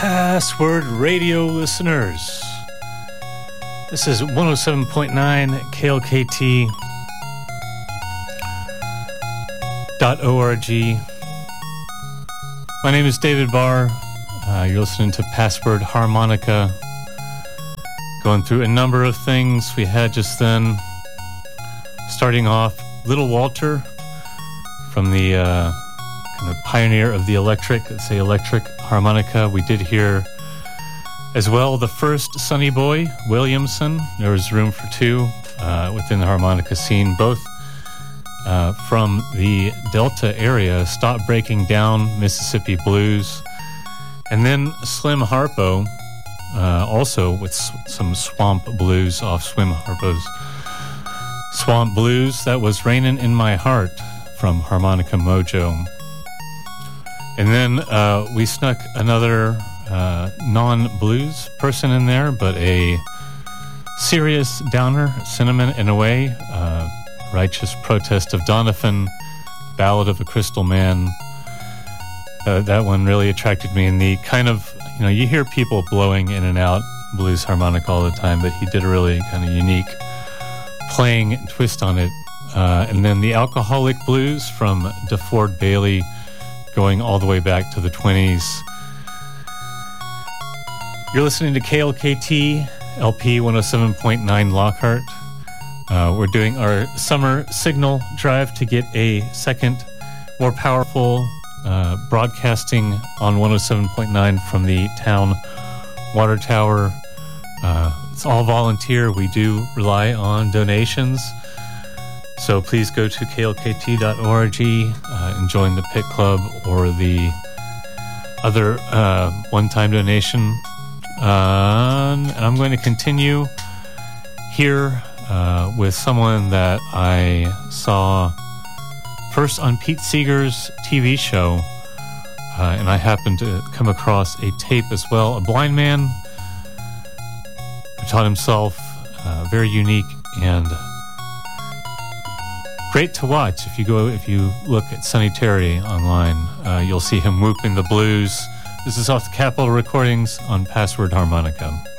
Password Radio listeners. This is 107.9 KLKT.org. My name is David Barr. You're listening to Password Harmonica. Going through a number of things we had just then. Starting off, Little Walter from the kind of pioneer of the electric harmonica. We did hear as well the first Sonny Boy Williamson. There was room for two within the harmonica scene, both from the Delta area, Stop Breaking Down, Mississippi Blues, and then Slim Harpo, also with some swamp blues off Slim Harpo's Swamp Blues. That was Rainin' in My Heart from Harmonica Mojo. And then we snuck another non-blues person in there, but a serious downer, Cinnamon in a Way, Righteous Protest of Donovan, Ballad of a Crystal Man. That one really attracted me in the kind of, you hear people blowing in and out blues harmonic all the time, but he did a really kind of unique playing twist on it. And then the Alcoholic Blues from DeFord Bailey, going all the way back to the 20s. You're listening to KLKT LP 107.9 Lockhart. We're doing our summer signal drive to get a second, more powerful broadcasting on 107.9 from the town water tower. It's all volunteer. We do rely on donations. So please go to klkt.org and join the Pit Club or the other one-time donation. And I'm going to continue here with someone that I saw first on Pete Seeger's TV show, and I happened to come across a tape as well. A blind man who taught himself, very unique and great to watch. If you look at Sonny Terry online, you'll see him whooping the blues. This is off the Capitol Recordings on Password Harmonica.